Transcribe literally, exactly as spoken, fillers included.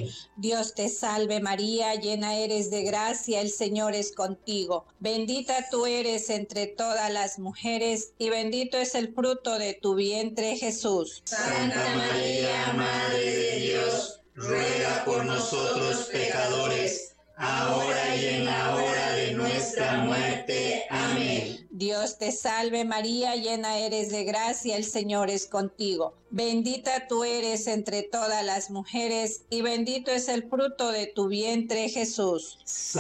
Dios te salve María, llena eres de gracia, el Señor es contigo. Bendita tú eres entre todas las mujeres y bendito es el fruto de tu vientre, Jesús. Santa María, Madre de Dios, ruega por nosotros pecadores, ahora y en la hora de nuestra muerte. Amén. Dios te salve María, llena eres de gracia, el Señor es contigo. Bendita tú eres entre todas las mujeres y bendito es el fruto de tu vientre, Jesús.